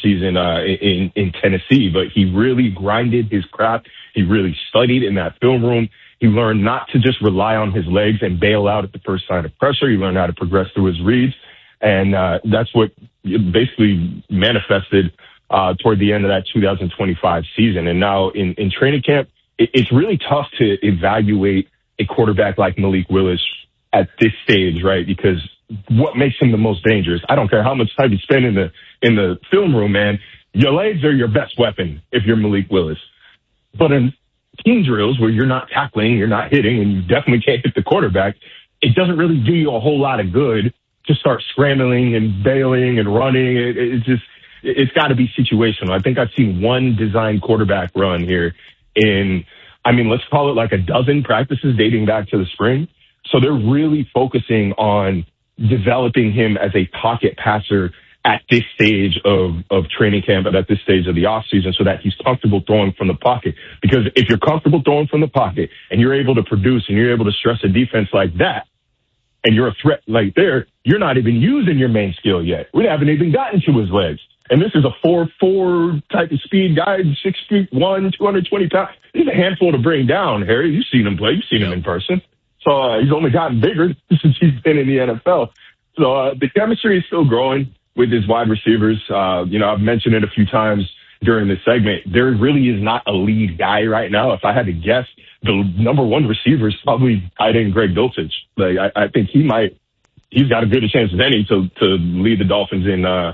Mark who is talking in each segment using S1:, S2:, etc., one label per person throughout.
S1: season in Tennessee, but he really grinded his craft. He really studied in that film room. He learned not to just rely on his legs and bail out at the first sign of pressure. He learned how to progress through his reads. And that's what basically manifested toward the end of that 2025 season. And now in training camp, it's really tough to evaluate a quarterback like Malik Willis at this stage, right? Because what makes him the most dangerous? I don't care how much time you spend in the film room, man. Your legs are your best weapon if you're Malik Willis. But in team drills where you're not tackling, you're not hitting, and you definitely can't hit the quarterback, it doesn't really do you a whole lot of good to start scrambling and bailing and running. It's got to be situational. I think I've seen one design quarterback run here let's call it like a dozen practices dating back to the spring. So they're really focusing on developing him as a pocket passer at this stage of training camp and at this stage of the offseason so that he's comfortable throwing from the pocket. Because if you're comfortable throwing from the pocket and you're able to produce and you're able to stress a defense like that, and you're a threat like there, you're not even using your main skill yet. We haven't even gotten to his legs. And this is a 4'4" type of speed guy, 6'1", 220 pounds. He's a handful to bring down, Harry. You've seen him play. You've seen him in person. So he's only gotten bigger since he's been in the NFL. So the chemistry is still growing with his wide receivers. I've mentioned it a few times during this segment. There really is not a lead guy right now. If I had to guess, the number one receiver is probably tight end Greg Dulcich. I think he's got as good a chance as any to lead the Dolphins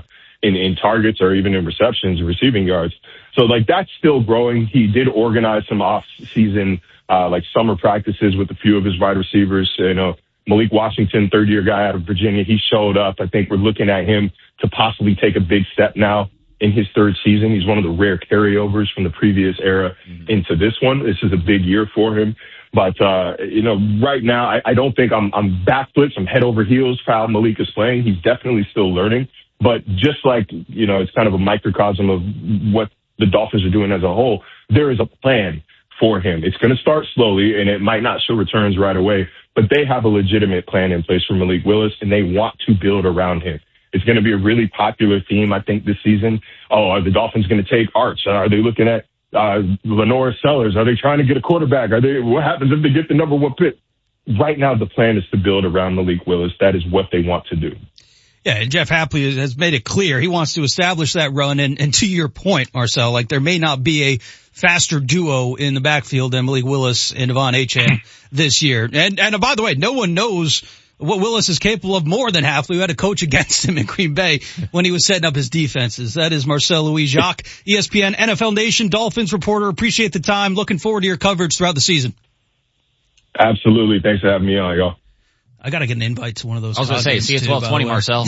S1: in targets or even in receptions and receiving yards. So that's still growing. He did organize some off-season summer practices with a few of his wide receivers. Malik Washington, third-year guy out of Virginia, he showed up. I think we're looking at him to possibly take a big step now in his third season. He's one of the rare carryovers from the previous era into this one. This is a big year for him. But, right now, I don't think I'm backflips, I'm head over heels for how Malik is playing. He's definitely still learning. But just it's kind of a microcosm of what the Dolphins are doing as a whole, there is a plan for him. It's going to start slowly, and it might not show returns right away, but they have a legitimate plan in place for Malik Willis, and they want to build around him. It's going to be a really popular theme, I think, this season. Oh, are the Dolphins going to take Arch? Are they looking at Lenore Sellers? Are they trying to get a quarterback? What happens if they get the number one pick? Right now, the plan is to build around Malik Willis. That is what they want to do.
S2: Yeah, and Jeff Hapley has made it clear he wants to establish that run. And to your point, Marcel, there may not be a faster duo in the backfield than Malik Willis and Devon Achane this year. And by the way, no one knows what Willis is capable of more than Hapley, who had a coach against him in Green Bay when he was setting up his defenses. That is Marcel Louis-Jacques, ESPN NFL Nation Dolphins reporter. Appreciate the time. Looking forward to your coverage throughout the season.
S1: Absolutely. Thanks for having me on, y'all.
S2: I gotta get an invite to one of those.
S3: I was gonna say, see you at 12:20, Marcel.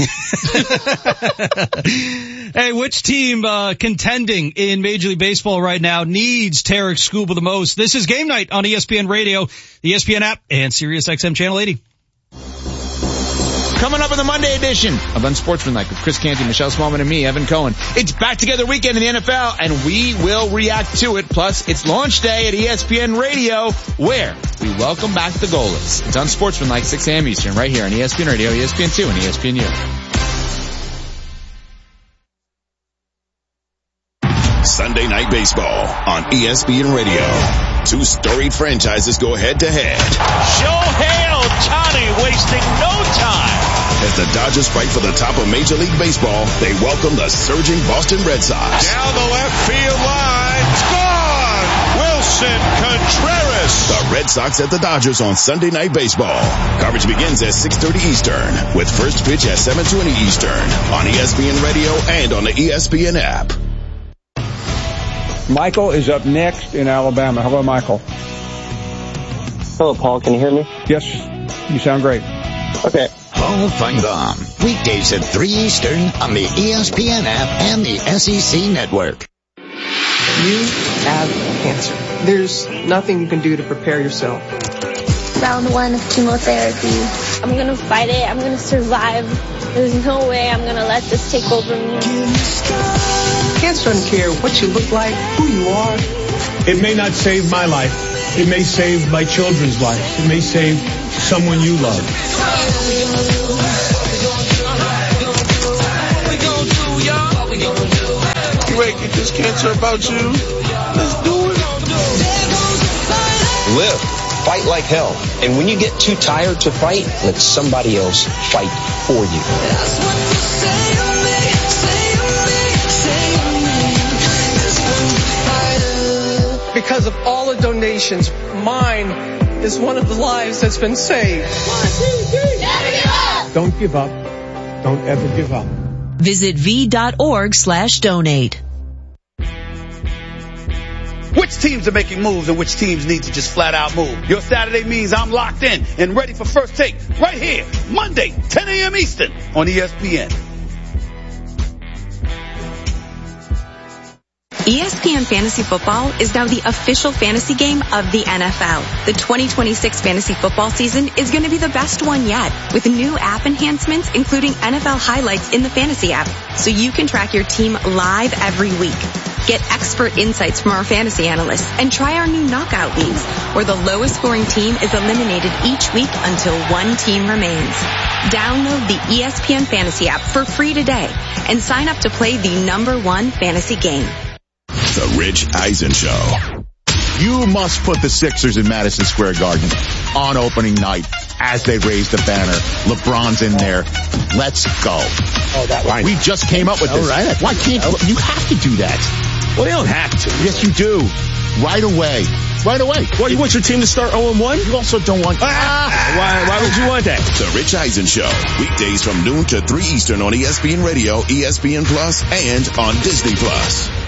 S2: Hey, which team, contending in Major League Baseball right now needs Tarek Scuba the most? This is Game Night on ESPN Radio, the ESPN app, and SiriusXM Channel 80.
S4: Coming up in the Monday edition of Unsportsmanlike with Chris Canty, Michelle Smallman, and me, Evan Cohen. It's back together weekend in the NFL, and we will react to it. Plus, it's launch day at ESPN Radio, where we welcome back the goalies. It's Unsportsmanlike, 6 a.m. Eastern, right here on ESPN Radio, ESPN2, and ESPNU.
S5: Sunday Night Baseball on ESPN Radio. Two storied franchises go head-to-head.
S6: Shohei Ohtani wasting no time.
S5: As the Dodgers fight for the top of Major League Baseball, they welcome the surging Boston Red Sox.
S6: Down the left field line. Gone! Wilson Contreras.
S5: The Red Sox at the Dodgers on Sunday Night Baseball. Coverage begins at 6:30 Eastern, with first pitch at 7:20 Eastern on ESPN Radio and on the ESPN app.
S7: Michael is up next in Alabama. Hello, Michael.
S8: Hello, Paul. Can you hear me?
S7: Yes, you sound great.
S8: Okay.
S9: Paul Feinbaum, weekdays at 3 Eastern on the ESPN app and the SEC Network.
S10: You have cancer. There's nothing you can do to prepare yourself.
S11: Round 1 of chemotherapy. I'm going to fight it. I'm going to survive. There's no way I'm going to let this take over me.
S10: Cancer doesn't care what you look like, who you are.
S12: It may not save my life. It may save my children's life. It may save someone you love.
S6: Ray get this cancer about you? Let's do it.
S13: Live. Fight like hell. And when you get too tired to fight, let somebody else fight for you. That's what you say to me,
S10: Because of all the donations, mine is one of the lives that's been saved. 1, 2, 3. Never give up.
S12: Don't give up. Don't ever give up.
S14: Visit v.org/donate.
S15: Which teams are making moves and which teams need to just flat out move? Your Saturday means I'm locked in and ready for First Take right here, Monday, 10 a.m. Eastern on ESPN.
S16: ESPN Fantasy Football is now the official fantasy game of the NFL. The 2026 fantasy football season is going to be the best one yet, with new app enhancements including NFL highlights in the fantasy app, so you can track your team live every week. Get expert insights from our fantasy analysts and try our new knockout leagues, where the lowest scoring team is eliminated each week until one team remains. Download the ESPN Fantasy app for free today and sign up to play the #1 fantasy game.
S5: The Rich Eisen Show.
S4: You must put the Sixers in Madison Square Garden on opening night as they raise the banner. LeBron's in there. Let's go.
S12: Oh, that line.
S4: We just came up with this. Right. Why can't you have to do that?
S12: Well, they don't have to.
S4: Yes, you do. Right away. Right away.
S12: Well, you want your team to start 0-1?
S4: You also don't want...
S12: Why would you want that?
S5: The Rich Eisen Show. Weekdays from noon to 3 Eastern on ESPN Radio, ESPN Plus, and on Disney Plus.